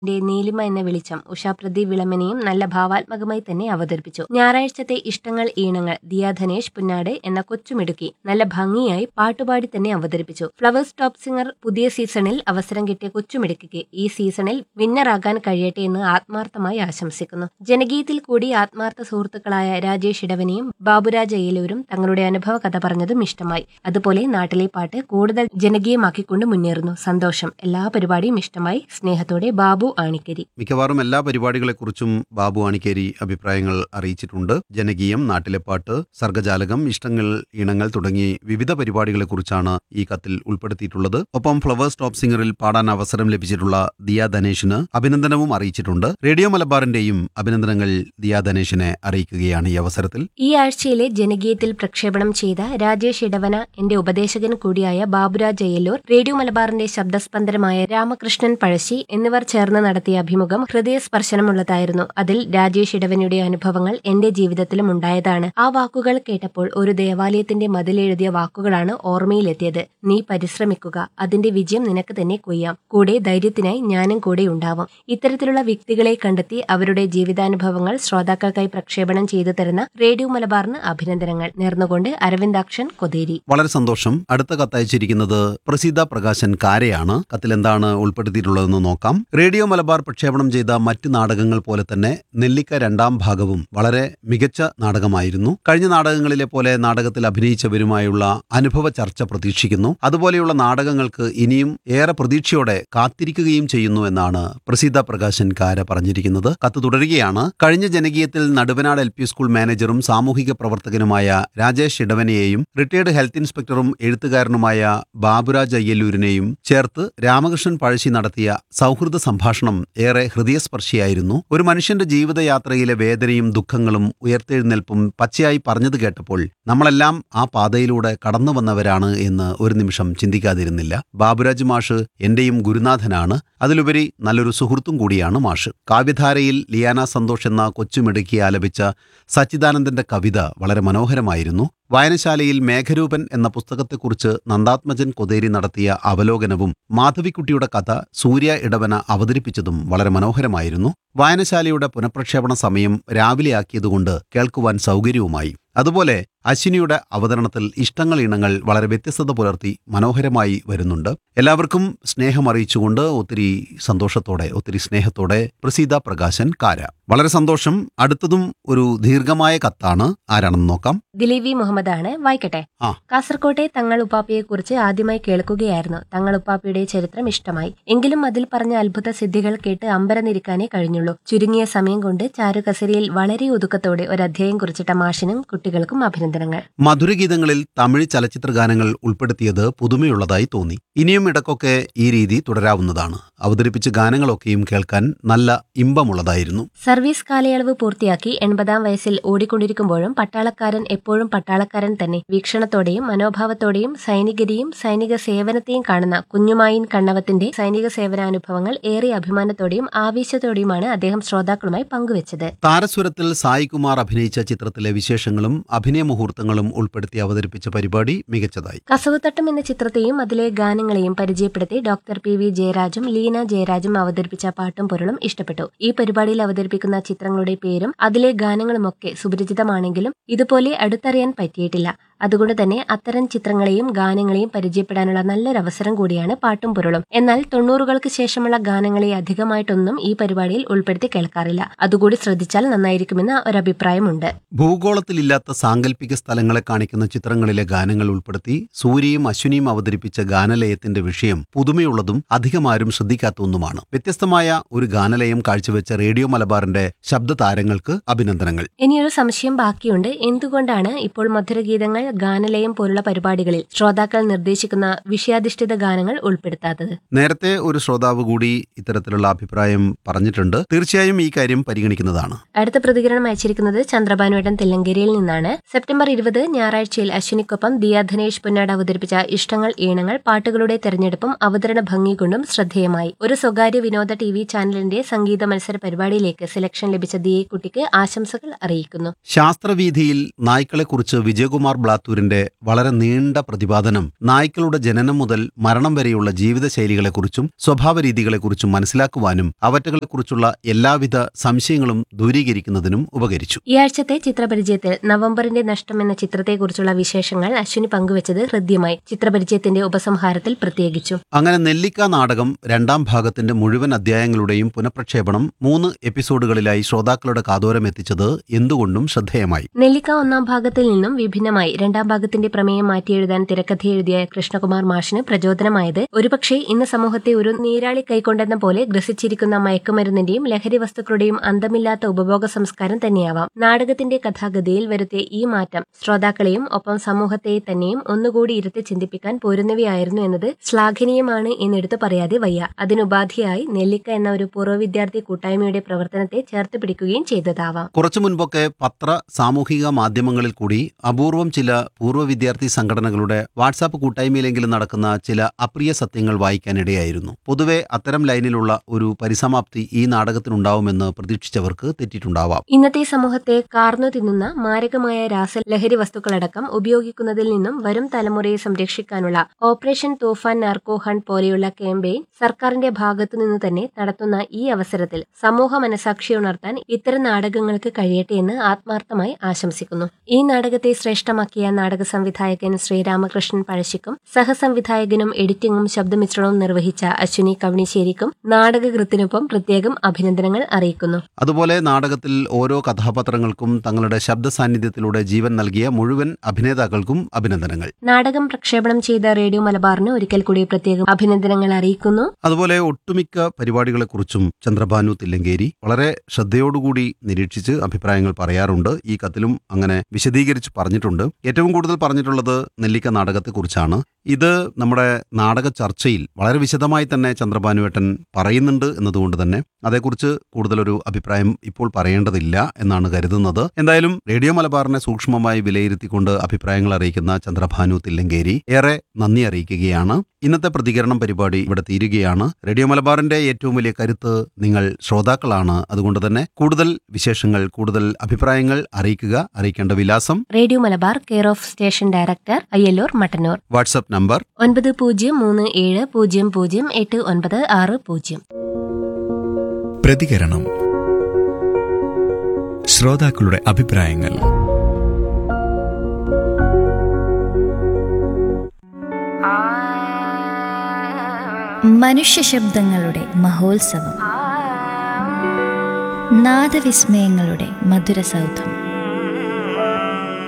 നീലിമ എന്ന വെളിച്ചം ഉഷാപ്രദീപ് വിളമനെയും നല്ല ഭാവാത്മകമായി തന്നെ അവതരിപ്പിച്ചു. ഞായറാഴ്ചത്തെ ഇഷ്ടങ്ങൾ ഈണങ്ങൾ ദിയ ധനേഷ് പുന്നാട് എന്ന കൊച്ചുമിടുക്കി നല്ല ഭംഗിയായി പാട്ടുപാടി തന്നെ അവതരിപ്പിച്ചു. ഫ്ലവേഴ്സ് ടോപ്പ് സിംഗർ പുതിയ സീസണിൽ അവസരം കിട്ടിയ കൊച്ചുമിടുക്കിക്ക് ഈ സീസണിൽ വിന്നറാകാൻ കഴിയട്ടെ എന്ന് ആത്മാർത്ഥമായി ആശംസിക്കുന്നു. ജനഗീയത്തിൽ കൂടി ആത്മാർത്ഥ സുഹൃത്തുക്കളായ രാജേഷ് ഇടവനെയും ബാബുരാജ് അയ്യലൂരും തങ്ങളുടെ അനുഭവ കഥ പറഞ്ഞതും ഇഷ്ടമായി. അതുപോലെ നാട്ടിലെ പാട്ട് കൂടുതൽ ജനകീയമാക്കിക്കൊണ്ട് മുന്നേറുന്നു. സന്തോഷം. എല്ലാ പരിപാടിയും ഇഷ്ടമായി. സ്നേഹത്തോടെ ബാബു ആണിക്കരി. മിക്കവാറും എല്ലാ പരിപാടികളെക്കുറിച്ചും ബാബു ആണിക്കേരി അഭിപ്രായങ്ങൾ അറിയിച്ചിട്ടുണ്ട്. ജനകീയം, നാട്ടിലെ പാട്ട്, സർഗജാലകം, ഇഷ്ടങ്ങൾ ഈണങ്ങൾ തുടങ്ങി വിവിധ പരിപാടികളെക്കുറിച്ചാണ് ഈ കത്തിൽ ഉൾപ്പെടുത്തിയിട്ടുള്ളത്. ഒപ്പം ഫ്ലവേഴ്സ് ടോപ്പ് സിംഗറിൽ പാടാൻ അവസരം ലഭിച്ചിട്ടുള്ള ദിയ ധനേഷിന് അഭിനന്ദനവും അറിയിച്ചിട്ടുണ്ട്. റേഡിയോ മലബാറിന്റെയും അഭിനന്ദനങ്ങൾ ദിയ ധനേഷിനെ അറിയിക്കുകയാണ് ഈ അവസരത്തിൽ. ഈ ആഴ്ചയിലെ ജനകീയത്തിൽ പ്രക്ഷേപണം ചെയ്ത രാജേഷ് ഇടവന എന്റെ ഉപദേശകൻ കൂടിയായ ബാബുരാജ് അയ്യലൂർ, റേഡിയോ മലബാറിന്റെ ശബ്ദസ്പന്ദനമായ രാമകൃഷ്ണൻ പഴശ്ശി എന്നിവർ ചേർന്ന് നടത്തിയ അഭിമുഖം ഹൃദയസ്പർശനമുള്ളതായിരുന്നു. അതിൽ രാജേഷ് ഇടവനയുടെ അനുഭവങ്ങൾ എന്റെ ജീവിതത്തിലും ഉണ്ടായതാണ്. ആ വാക്കുകൾ കേട്ടപ്പോൾ ഒരു ദേവാലയത്തിന്റെ മതിലെഴുതിയ വാക്കുകളാണ് ഓർമ്മയിലെത്തിയത്. നീ പരിശ്രമിക്കുക, അതിന്റെ വിജയം നിനക്ക് തന്നെ കൊയ്യാം. കൂടെ ധൈര്യത്തിനായി ഞാനും കൂടെ ഉണ്ടാവും. ഇത്തരത്തിലുള്ള വ്യക്തികളെ കണ്ടെത്തി അവരുടെ ജീവിതാനുഭവങ്ങൾ ശ്രോതാക്കൾക്കായി പ്രക്ഷേപണം ചെയ്തു തരുന്ന റേഡിയോ മലബാറിന് അഭിനന്ദനങ്ങൾ നേർന്നുകൊണ്ട് അരവിന്ദാക്ഷൻ കൊതേരി. വളരെ സന്തോഷം. അടുത്ത കത്തയച്ചിരിക്കുന്നത് പ്രസീത പ്രകാശൻ കാരയാണ്. കത്തിൽ എന്താണ് ഉൾപ്പെടുത്തിയിട്ടുള്ളതെന്ന് നോക്കാം. റേഡിയോ മലബാർ പ്രക്ഷേപണം ചെയ്ത മറ്റ് നാടകങ്ങൾ പോലെ തന്നെ നെല്ലിക്ക രണ്ടാം ഭാഗവും വളരെ മികച്ച നാടകമായിരുന്നു. കഴിഞ്ഞ നാടകങ്ങളിലെ പോലെ നാടകത്തിൽ അഭിനയിച്ചവരുമായുള്ള അനുഭവ ചർച്ച പ്രതീക്ഷിക്കുന്നു. അതുപോലെയുള്ള നാടകങ്ങൾക്ക് ഇനിയും ഏറെ പ്രതീക്ഷയോടെ കാത്തിരിക്കുകയും ചെയ്യുന്നു എന്നാണ് പ്രസീത പ്രകാശൻ കാര പറഞ്ഞിരിക്കുന്നത്. കത്ത് തുടരുകയാണ്. കഴിഞ്ഞ ജനകീയത്തിൽ നടുവനാട് LP സ്കൂൾ മാനേജറും സാമൂഹിക പ്രവർത്തകനുമായ രാജേഷ് ഇടവനെയും റിട്ടയർഡ് ഹെൽത്ത് ഇൻസ്പെക്ടറും എഴുത്തുകാരനുമായ ബാബുരാജ് അയ്യലൂരിനെയും ചേർത്ത് രാമകൃഷ്ണൻ പഴശ്ശി നടത്തിയ സൗഹൃദ സംഭാഷണം ഏറെ ഹൃദയസ്പർശിയായിരുന്നു. ഒരു മനുഷ്യന്റെ ജീവിതയാത്രയിലെ വേദനയും ദുഃഖങ്ങളും ഉയർത്തെഴുന്നേൽപ്പും പച്ചയായി പറഞ്ഞത് കേട്ടപ്പോൾ നമ്മളെല്ലാം ആ പാതയിലൂടെ കടന്നു വന്നവരാണ് എന്ന് ഒരു നിമിഷം ചിന്തിക്കാതിരുന്നില്ല. ബാബുരാജ് മാഷ് എന്റെയും ഗുരുനാഥനാണ്. അതിലുപരി നല്ലൊരു സുഹൃത്തും കൂടിയാണ് മാഷ്. കാവ്യധാരയിൽ ലിയാന സന്തോഷ് എന്ന കൊച്ചുമിടുക്കി ആലപിച്ച സച്ചിദാനന്ദന്റെ കവിത വളരെ മനോഹരമായിരുന്നു. വായനശാലയിൽ മേഘരൂപൻ എന്ന പുസ്തകത്തെക്കുറിച്ച് നന്ദാത്മജൻ കൊതേരി നടത്തിയ അവലോകനവും മാധവിക്കുട്ടിയുടെ കഥ സൂര്യ ഇടവന അവതരിപ്പിച്ചതും വളരെ മനോഹരമായിരുന്നു. വായനശാലയുടെ പുനഃപ്രക്ഷേപണ സമയം രാവിലെയാക്കിയതുകൊണ്ട് കേൾക്കുവാൻ സൗകര്യവുമായി. അതുപോലെ അശ്വിനിയുടെ അവതരണത്തിൽ ഇഷ്ടങ്ങൾ ഇണങ്ങൾ വളരെ വ്യത്യസ്തത പുലർത്തി മനോഹരമായി വരുന്നുണ്ട്. എല്ലാവർക്കും സ്നേഹമറിയിച്ചുകൊണ്ട് ഒത്തിരി സന്തോഷത്തോടെ ഒത്തിരി സ്നേഹത്തോടെ പ്രസീത പ്രകാശൻ കാര. വളരെ സന്തോഷം. അടുത്തതും ഒരു ദീർഘമായ കത്താണ്. ആരാണെന്ന് നോക്കാം. ദിലീപി മുഹമ്മദാണ്. വായിക്കട്ടെ. കാസർകോട്ടെ തങ്ങൾ ഉപ്പാപ്പയെക്കുറിച്ച് ആദ്യമായി കേൾക്കുകയായിരുന്നു. തങ്ങൾ ഉപ്പാപ്പയുടെ ചരിത്രം ഇഷ്ടമായി. എങ്കിലും അതിൽ പറഞ്ഞ അത്ഭുത സിദ്ധികൾ കേട്ട് അമ്പരന്നിരിക്കാനേ കഴിഞ്ഞുള്ളൂ. ചുരുങ്ങിയ സമയം കൊണ്ട് ചാരുകസരിയിൽ വളരെ ഒതുക്കത്തോടെ ഒരധ്യായം കുറിച്ചിട്ട മാഷിനും കുട്ടികൾക്കും അഭിനന്ദനങ്ങൾ. മധുരഗീതങ്ങളിൽ തമിഴ് ചലച്ചിത്ര ഗാനങ്ങൾ ഉൾപ്പെടുത്തിയത് പുതുമയുള്ളതായി തോന്നി. ഇനിയും ഇടക്കൊക്കെ ഈ രീതി തുടരാവുന്നതാണ്. അവതരിപ്പിച്ച ഗാനങ്ങളൊക്കെയും കേൾക്കാൻ നല്ല ഇമ്പമുള്ളതായിരുന്നു. സർവീസ് കാലയളവ് പൂർത്തിയാക്കി 80-ാം വയസ്സിൽ ഓടിക്കൊണ്ടിരിക്കുമ്പോഴും പട്ടാളക്കാരൻ എപ്പോഴും പട്ടാളക്കാരൻ തന്നെ. വീക്ഷണത്തോടെയും മനോഭാവത്തോടെയും സൈനികരെയും സൈനിക സേവനത്തെയും കാണുന്ന കുഞ്ഞുമായിൻ കണ്ണവത്തിന്റെ സൈനിക സേവനാനുഭവങ്ങൾ ഏറെ അഭിമാനത്തോടെയും ആവേശത്തോടെയുമാണ് അദ്ദേഹം ശ്രോതാക്കളുമായി പങ്കുവച്ചത്. താരസ്വരത്തിൽ സായികുമാർ അഭിനയിച്ച ചിത്രത്തിലെ വിശേഷങ്ങളും അഭിനയ മുഹൂർത്തങ്ങളും ഉൾപ്പെടുത്തി അവതരിപ്പിച്ച പരിപാടി മികച്ചതായി. കസവുതട്ടം എന്ന ചിത്രത്തെയും അതിലെ ഗാനങ്ങളെയും പരിചയപ്പെടുത്തി ഡോക്ടർ PV ജയരാജും ലീന ജയരാജും അവതരിപ്പിച്ച പാട്ടും പൊരുളും ഇഷ്ടപ്പെട്ടു. ഈ പരിപാടിയിൽ അവതരിപ്പിക്കുന്ന ചിത്രങ്ങളുടെ പേരും അതിലെ ഗാനങ്ങളുമൊക്കെ സുപരിചിതമാണെങ്കിലും ഇതുപോലെ അടുത്തറിയാൻ പറ്റിയിട്ടില്ല. അതുകൊണ്ട് തന്നെ അത്തരം ചിത്രങ്ങളെയും ഗാനങ്ങളെയും പരിചയപ്പെടാനുള്ള നല്ലൊരവസരം കൂടിയാണ് പാട്ടും പൊരുളും. എന്നാൽ 90-കൾക്ക് ശേഷമുള്ള ഗാനങ്ങളെ അധികമായിട്ടൊന്നും ഈ പരിപാടിയിൽ ഉൾപ്പെടുത്തി കേൾക്കാറില്ല. അതുകൂടി ശ്രദ്ധിച്ചാൽ നന്നായിരിക്കുമെന്ന് ഒരഭിപ്രായമുണ്ട്. ഭൂഗോളത്തിലില്ലാത്ത സാങ്കല്പിക സ്ഥലങ്ങളെ കാണിക്കുന്ന ചിത്രങ്ങളിലെ ഗാനങ്ങൾ ഉൾപ്പെടുത്തി സൂര്യയും അശ്വിനിയും അവതരിപ്പിച്ച ഗാനലയത്തിന്റെ വിഷയം പുതുമയുള്ളതും അധികമാരും ശ്രദ്ധിക്കാത്ത ഒന്നുമാണ്. വ്യത്യസ്തമായ ഒരു ഗാനലയം കാഴ്ചവെച്ച റേഡിയോ മലബാറിന്റെ ശബ്ദതാരങ്ങൾക്ക് അഭിനന്ദനങ്ങൾ. ഇനിയൊരു സംശയം ബാക്കിയുണ്ട്. എന്തുകൊണ്ടാണ് ഇപ്പോൾ മധുരഗീതങ്ങൾ, ഗാനലയം പോലുള്ള പരിപാടികളിൽ ശ്രോതാക്കൾ നിർദ്ദേശിക്കുന്ന വിഷയാധിഷ്ഠിത ഗാനങ്ങൾ ഉൾപ്പെടുത്താത്തത്? നേരത്തെ ഒരു ശ്രോതാവ് കൂടി ഇത്തരത്തിലുള്ള അഭിപ്രായം പറഞ്ഞിട്ടുണ്ട്. തീർച്ചയായും ഈ കാര്യം പരിഗണിക്കുന്നതാണ്. അടുത്ത പ്രതികരണം അയച്ചിരിക്കുന്നത് ചന്ദ്രഭാനുവേട്ടൻ തെല്ലങ്കേരിയിൽ നിന്നാണ്. സെപ്റ്റംബർ 20 ഞായറാഴ്ചയിൽ അശ്വിനിക്കൊപ്പം ദിയ ധനേഷ് പുന്നാട് അവതരിപ്പിച്ച ഇഷ്ടങ്ങൾ ഈണങ്ങൾ പാട്ടുകളുടെ തെരഞ്ഞെടുപ്പും അവതരണ ഭംഗി കൊണ്ടും ശ്രദ്ധേയമായി. ഒരു സ്വകാര്യ വിനോദ TV ചാനലിന്റെ സംഗീത മത്സര പരിപാടിയിലേക്ക് സെലക്ഷൻ ലഭിച്ച ദിയെ കുട്ടിക്ക് ആശംസകൾ അറിയിക്കുന്നു. ശാസ്ത്രവീഥിയിൽ നായ്ക്കളെക്കുറിച്ച് വിജയകുമാർ ബ്ലാത്തൂർ ലാത്തൂരിന്റെ വളരെ നീണ്ട പ്രതിപാദനം നായ്ക്കളുടെ ജനനം മുതൽ മരണം വരെയുള്ള ജീവിതശൈലികളെക്കുറിച്ചും സ്വഭാവ രീതികളെക്കുറിച്ചും മനസ്സിലാക്കുവാനും അവറ്റകളെക്കുറിച്ചുള്ള എല്ലാവിധ സംശയങ്ങളും ദൂരീകരിക്കുന്നതിനും ഉപകരിച്ചു. ഈ ആഴ്ചത്തെ ചിത്രപരിചയത്തിൽ നവംബറിന്റെ നഷ്ടം എന്ന ചിത്രത്തെക്കുറിച്ചുള്ള വിശേഷങ്ങൾ അശ്വിനി പങ്കുവച്ചത് ഹൃദ്യമായി. ചിത്രപരിചയത്തിന്റെ ഉപസംഹാരത്തിൽ പ്രത്യേകിച്ചു. അങ്ങനെ നെല്ലിക്ക നാടകം രണ്ടാം ഭാഗത്തിന്റെ മുഴുവൻ അധ്യായങ്ങളുടെയും പുനഃപ്രക്ഷേപണം 3 എപ്പിസോഡുകളിലായി ശ്രോതാക്കളുടെ കാതോരം എത്തിച്ചത് എന്തുകൊണ്ടും ശ്രദ്ധേയമായി. നെല്ലിക്ക ഒന്നാം ഭാഗത്തിൽ നിന്നും വിഭിന്നമായി രണ്ടാം ഭാഗത്തിന്റെ പ്രമേയം മാറ്റിയെഴുതാൻ തിരക്കഥ എഴുതിയ കൃഷ്ണകുമാർ മാഷിന് പ്രചോദനമായത് ഒരുപക്ഷെ ഇന്ന് സമൂഹത്തെ ഒരു നീരാളി കൈക്കൊണ്ടെന്ന പോലെ ഗ്രസിച്ചിരിക്കുന്ന മയക്കുമരുന്നിന്റെയും ലഹരി വസ്തുക്കളുടെയും അന്തമില്ലാത്ത ഉപഭോഗ സംസ്കാരം തന്നെയാവാം. നാടകത്തിന്റെ കഥാഗതിയിൽ വരുത്തിയ ഈ മാറ്റം ശ്രോതാക്കളെയും ഒപ്പം സമൂഹത്തെ തന്നെയും ഒന്നുകൂടി ഇരുത്തി ചിന്തിപ്പിക്കാൻ പോരുന്നവയായിരുന്നു എന്നത് ശ്ലാഘനീയമാണ് എന്നെടുത്തു പറയാതെ വയ്യ. അതിനുപാധിയായി നെല്ലിക്ക എന്ന ഒരു പൂർവ്വ വിദ്യാർത്ഥി കൂട്ടായ്മയുടെ പ്രവർത്തനത്തെ ചേർത്ത് പിടിക്കുകയും ചെയ്തതാവാം. കുറച്ചു മുൻപൊക്കെ സാമൂഹിക മാധ്യമങ്ങളിൽ കൂടി അപൂർവം ചില പൂർവ്വ വിദ്യാർത്ഥി സംഘടനകളുടെ വാട്സാപ്പ് കൂട്ടായ്മയിലെങ്കിലും നടക്കുന്ന ചില അപ്രിയ സത്യങ്ങൾ വായിക്കാനിടയായിരുന്നു. പൊതുവെ അത്തരം ലൈനിലുള്ള ഒരു പരിസമാപ്തി ഈ നാടകത്തിനുണ്ടാവുമെന്ന് പ്രതീക്ഷിച്ചവർക്ക് തെറ്റിയിട്ടുണ്ടാവാം. ഇന്നത്തെ സമൂഹത്തെ കാർന്നു തിന്നുന്ന മാരകമായ രാസലഹരി വസ്തുക്കളടക്കം ഉപയോഗിക്കുന്നതിൽ നിന്നും വരും തലമുറയെ സംരക്ഷിക്കാനുള്ള ഓപ്പറേഷൻ തൂഫാൻ നാർക്കോ ഹണ്ട് പോലെയുള്ള ക്യാമ്പയിൻ സർക്കാരിന്റെ ഭാഗത്തുനിന്ന് തന്നെ നടത്തുന്ന ഈ അവസരത്തിൽ സമൂഹ മനസാക്ഷി ഉണർത്താൻ ഇത്തരം നാടകങ്ങൾക്ക് കഴിയട്ടെ എന്ന് ആത്മാർത്ഥമായി ആശംസിക്കുന്നു. ഈ നാടകത്തെ ശ്രേഷ്ഠമാക്കിയ നാടക സംവിധായകൻ ശ്രീരാമകൃഷ്ണൻ പഴശ്ശിക്കും സഹസംവിധായകനും എഡിറ്റിംഗും ശബ്ദമിശ്രണവും നിർവഹിച്ച അശ്വിനി കവണിശ്ശേരിക്കും നാടകകൃത്തിനൊപ്പം പ്രത്യേകം അഭിനന്ദനങ്ങൾ അറിയിക്കുന്നു. അതുപോലെ നാടകത്തിൽ ഓരോ കഥാപാത്രങ്ങൾക്കും തങ്ങളുടെ ശബ്ദ സാന്നിധ്യത്തിലൂടെ ജീവൻ നൽകിയ മുഴുവൻ അഭിനേതാക്കൾക്കും അഭിനന്ദനങ്ങൾ. നാടകം പ്രക്ഷേപണം ചെയ്ത റേഡിയോ മലബാറിന് ഒരിക്കൽ കൂടി പ്രത്യേകം അഭിനന്ദനങ്ങൾ അറിയിക്കുന്നു. അതുപോലെ ഒട്ടുമിക്ക പരിപാടികളെക്കുറിച്ചും ചന്ദ്രഭാനു തില്ലങ്കേരി വളരെ ശ്രദ്ധയോടുകൂടി നിരീക്ഷിച്ച് അഭിപ്രായങ്ങൾ പറയാറുണ്ട്. ഈ കത്തിലും അങ്ങനെ വിശദീകരിച്ച് പറഞ്ഞിട്ടുണ്ട്. ഏറ്റവും കൂടുതൽ പറഞ്ഞിട്ടുള്ളത് നെല്ലിക്ക നാടകത്തെക്കുറിച്ചാണ്. ഇത് നമ്മുടെ നാടക ചർച്ചയിൽ വളരെ വിശദമായി തന്നെ ചന്ദ്രഭാനുവേട്ടൻ പറയുന്നുണ്ട് എന്നതുകൊണ്ട് തന്നെ അതേക്കുറിച്ച് കൂടുതലൊരു അഭിപ്രായം ഇപ്പോൾ പറയേണ്ടതില്ല എന്നാണ് കരുതുന്നത്. എന്തായാലും റേഡിയോ മലബാറിനെ സൂക്ഷ്മമായി വിലയിരുത്തിക്കൊണ്ട് അഭിപ്രായങ്ങൾ അറിയിക്കുന്ന ചന്ദ്രഭാനു തില്ലങ്കേരി ഏറെ നന്ദി അറിയിക്കുകയാണ്. ഇന്നത്തെ പ്രതികരണം പരിപാടി ഇവിടെ തീരുകയാണ്. റേഡിയോ മലബാറിന്റെ ഏറ്റവും വലിയ കരുത്ത് നിങ്ങൾ ശ്രോതാക്കളാണ്. അതുകൊണ്ട് തന്നെ കൂടുതൽ വിശേഷങ്ങൾ, കൂടുതൽ അഭിപ്രായങ്ങൾ അറിയിക്കേണ്ട വിലാസം radio Malabar, care of station director, Ayyallur, Mattannur. WhatsApp number 9037008960. പ്രതികരണം. ശ്രോതാക്കളുടെ അഭിപ്രായങ്ങൾ. മനുഷ്യ ശബ്ദങ്ങളുടെ മഹോത്സവം, നാദവിസ്മയങ്ങളുടെ മധുരസൗധം,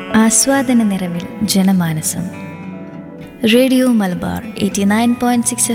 ആസ്വാദന നിറവിൽ ജനമാനസം. റേഡിയോ മലബാർ 89.6